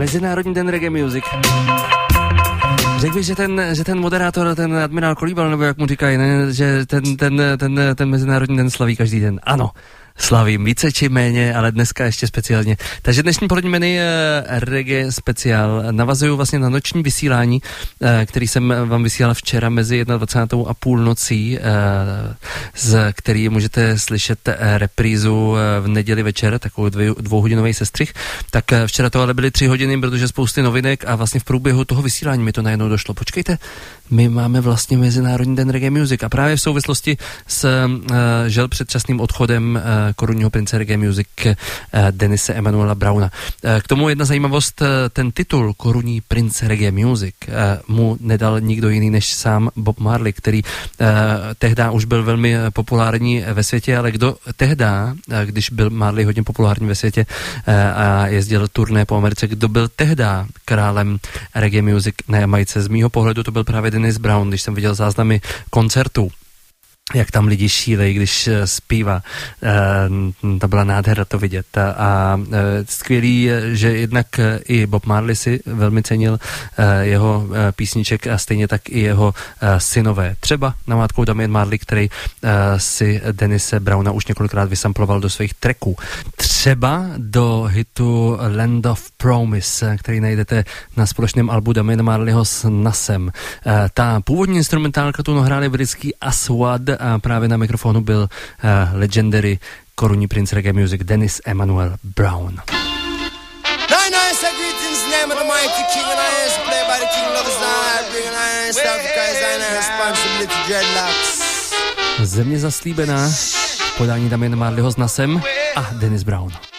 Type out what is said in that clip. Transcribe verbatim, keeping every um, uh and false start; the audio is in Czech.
Mezinárodní den reggae music. Řekl bych, že ten, že ten moderátor, ten admirál Kolíbal, nebo jak mu říkají, ne? Že ten, ten, ten, ten Mezinárodní den slaví každý den. Ano, slavím více či méně, ale dneska ještě speciálně. Takže dnešní poradní menu je reggae speciál. Navazuju vlastně na noční vysílání, který jsem vám vysílal včera mezi dvacátou jedninou a půlnocí, z který můžete slyšet reprízu v neděli večer, takovou dvě, dvouhodinový sestřih. Tak včera to ale byly tři hodiny, protože spousty novinek a vlastně v průběhu toho vysílání mi to najednou došlo. Počkejte, my máme vlastně Mezinárodní den reggae music a právě v souvislosti s uh, žel předčasným odchodem uh, korunního prince reggae music uh, Denise Emanuela Browna. Uh, k tomu jedna zajímavost, uh, ten titul korunní prince reggae music uh, mu nedal nikdo jiný než sám Bob Marley, který uh, tehdy už byl velmi populární ve světě, ale kdo tehdy, uh, když byl Marley hodně populární ve světě uh, a jezdil turné po Americe, kdo byl tehdy králem reggae music na Jamajce? Z mýho pohledu to byl právě Dennis Brown, když jsem viděl záznamy koncertů, jak tam lidi šílejí, když zpívá. E, to byla nádhera to vidět. A, a skvělý, že jednak i Bob Marley si velmi cenil e, jeho e, písniček a stejně tak i jeho e, synové. Třeba namátkou Damian Marley, který e, si Denise Browna už několikrát vysamploval do svých tracků. Třeba do hitu Land of Promise, který najdete na společném albu Damian Marleyho s Nasem. E, ta původní instrumentálka tu nahráli britský Aswad a právě na mikrofonu byl uh, legendary korunní princ reggae music Dennis Emanuel Brown. Země zaslíbená, podání Damiana Marleyho s Nasem a Dennis Brown.